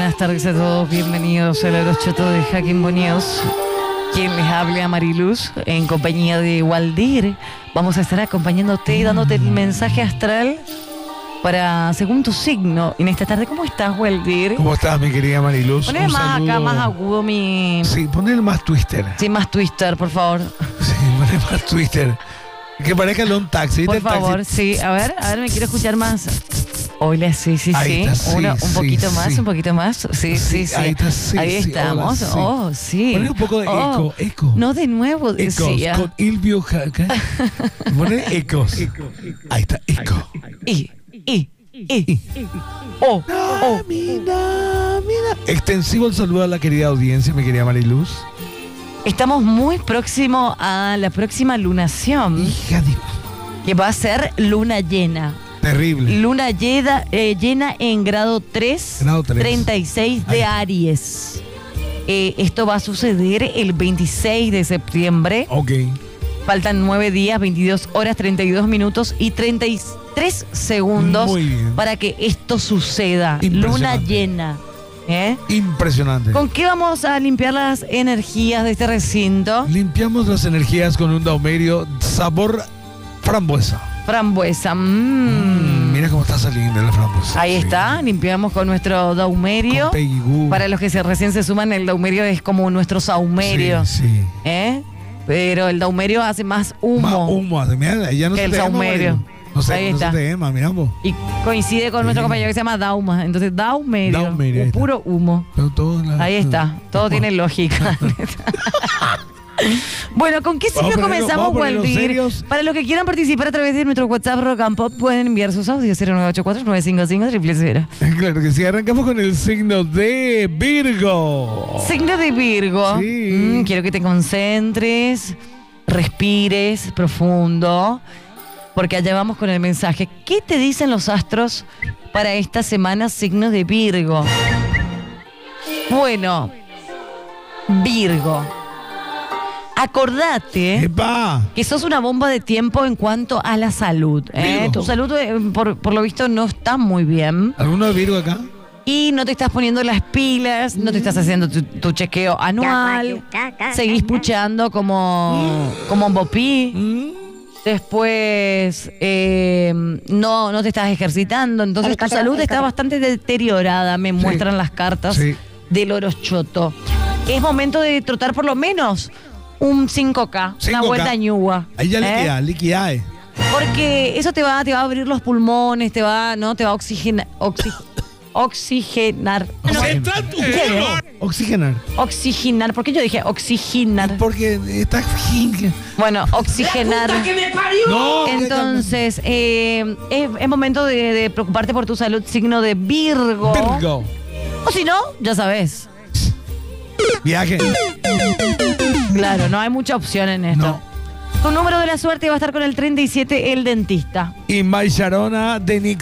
buenas tardes a todos. Bienvenidos al Horóscopo de Joaquín Bonios. Quien les habla, Mariluz, en compañía de Waldir. Vamos a estar acompañándote y dándote el mensaje astral para según tu signo en esta tarde. ¿Cómo estás, Waldir? ¿Cómo estás, mi querida Mariluz? Ponle más acá, más agudo mi... Sí, ponle más twister. Sí, más twister, por favor. Sí, ponle más twister. Que parezca un taxi. Por favor, taxi? sí. A ver, me quiero escuchar más. Hola, sí. Ahí está, sí, un poquito sí, más, sí. un poquito más. Sí. Ahí está, sí. Ahí sí, estamos. hola, sí. Oh, sí. Ponle un poco de eco. No de nuevo, decía. Ecos, con Ilvio Jaca. Ponle ecos. Ahí está, eco. Mira. Extensivo el saludo a la querida audiencia, mi querida Mariluz. Estamos muy próximo a la próxima lunación, Hija de... que va a ser luna llena. Terrible. Luna llena en grado 3, Grado 3. 36 de Aries. Esto va a suceder el 26 de septiembre. Ok. Faltan 9 días, 22 horas, 32 minutos y 33 segundos Muy bien. para que esto suceda. Luna Impresionante. llena. Impresionante. ¿Con qué vamos a limpiar las energías de este recinto? Limpiamos las energías con un daumerio sabor frambuesa. Frambuesa. Mira cómo está saliendo la frambuesa. Ahí Sí. está, limpiamos con nuestro daumerio. Con Peggy Goo. Para los que recién se suman, el daumerio es como nuestro saumerio. Sí. Pero el daumerio hace más humo. Más humo. Mira, ya no Que se el te saumerio. Marilu. No sé, Ahí no está. se te ema, mira vos. Y coincide con nuestro compañero que se llama Dauma. Entonces, daumerio. Daumerio, ahí está. Puro humo. Pero todo Ahí está. Todo tiene lógica. Bueno, ¿con qué signo comenzamos, Waldir? serios. Para los que quieran participar a través de nuestro WhatsApp Rock and Pop, pueden enviar sus audios 0984-955-000. Claro que sí, arrancamos con el signo de Virgo. Signo de Virgo. Sí. Quiero que te concentres, respires profundo, porque allá vamos con el mensaje. ¿Qué te dicen los astros para esta semana, signo de Virgo? Bueno, Virgo, acordate ¡Epa! que sos una bomba de tiempo en cuanto a la salud. Virgo. Tu salud, por lo visto, no está muy bien. ¿Alguno de Virgo acá? Y no te estás poniendo las pilas, no te estás haciendo tu chequeo anual, seguís puchando como Bopí. Después no te estás ejercitando, entonces tu salud está bastante deteriorada, me muestran las cartas Sí. del Horóscopo. Es momento de trotar por lo menos un 5K, una 5K. vuelta a Ñuba. Ahí ya liquida. Porque eso te va a abrir los pulmones, te va a oxigenar. Oxigenar. Oxigenar. Oxigenar. ¿Por qué yo dije oxigenar? Porque está... Bueno, oxigenar. No, Entonces, es momento de preocuparte por tu salud, signo de Virgo. Virgo. O si no, ya sabes. Viaje. Claro, no hay mucha opción en esto. No. Tu número de la suerte va a estar con el 37, el dentista. Y Maisharona de Nix.